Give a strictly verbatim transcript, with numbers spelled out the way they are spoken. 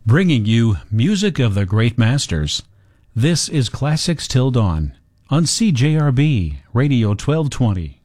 bringing you music of the great masters. This is Classics Till Dawn on C J R B Radio twelve twenty.